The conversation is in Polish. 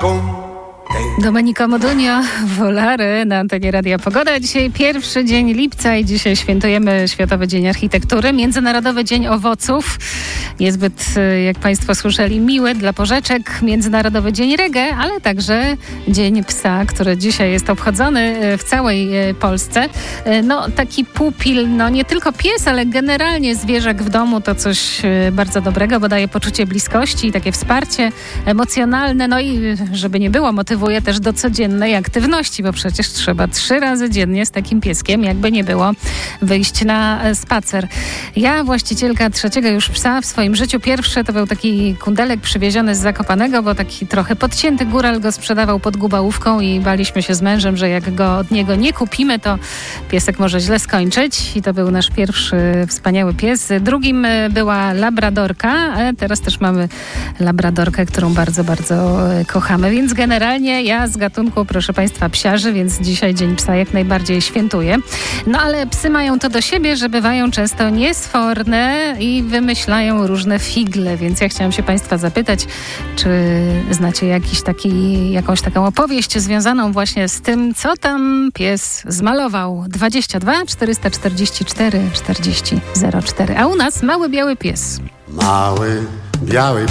Domenico Modugno, Volare na antenie Radia Pogoda. Dzisiaj pierwszy dzień lipca i dzisiaj świętujemy Światowy Dzień Architektury, Międzynarodowy Dzień Owoców. Niezbyt, jak Państwo słyszeli, miły dla porzeczek. Międzynarodowy Dzień Reggae, ale także Dzień Psa, który dzisiaj jest obchodzony w całej Polsce. No, taki pupil, no nie tylko pies, ale generalnie zwierzak w domu to coś bardzo dobrego, bo daje poczucie bliskości i takie wsparcie emocjonalne. No i żeby nie było, motywuje też do codziennej aktywności, bo przecież trzeba 3 razy dziennie z takim pieskiem, jakby nie było, wyjść na spacer. Ja, właścicielka 3. już psa w swoim życiu, pierwszy to był taki kundelek przywieziony z Zakopanego, bo taki trochę podcięty góral go sprzedawał pod Gubałówką i baliśmy się z mężem, że jak go od niego nie kupimy, to piesek może źle skończyć i to był nasz pierwszy wspaniały pies. Drugim była labradorka, a teraz też mamy labradorkę, którą bardzo, bardzo kochamy, więc generalnie ja z gatunku, proszę Państwa, psiarzy, więc dzisiaj Dzień Psa jak najbardziej świętuję. No ale psy mają to do siebie, że bywają często niesforne i wymyślają różne figle, więc ja chciałam się Państwa zapytać, czy znacie jakąś taką opowieść związaną właśnie z tym, co tam pies zmalował. 22 444 40 04. A u nas mały biały pies. Mały biały